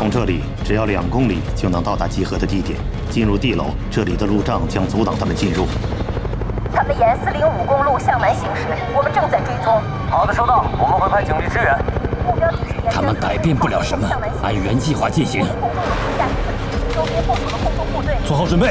从这里只要2公里就能到达集合的地点。进入地楼，这里的路障将阻挡他们进入。 他们沿405公路向南行驶，我们正在追踪。 好的，收到，我们会派警力支援。 目标地是沿他们改变不了什么，按原计划进行。 周边部署了空中部队。 做好准备。